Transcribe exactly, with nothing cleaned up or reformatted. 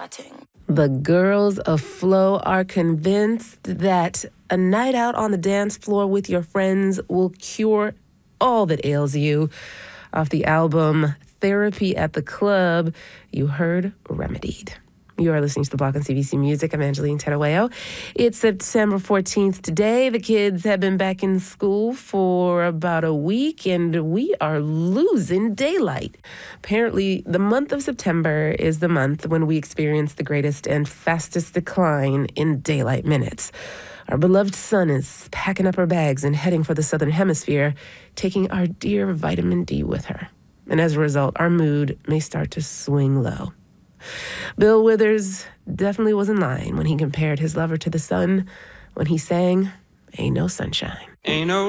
starting. The girls of Flow are convinced that a night out on the dance floor with your friends will cure all that ails you. Off the album Therapy at the Club, you heard Remedied. You are listening to The Block on C B C Music. I'm Angeline Terueo. It's September fourteenth today. The kids have been back in school for about a week, and we are losing daylight. Apparently, the month of September is the month when we experience the greatest and fastest decline in daylight minutes. Our beloved sun is packing up her bags and heading for the southern hemisphere, taking our dear vitamin D with her. And as a result, our mood may start to swing low. Bill Withers definitely wasn't lying when he compared his lover to the sun when he sang, "Ain't No Sunshine." Ain't no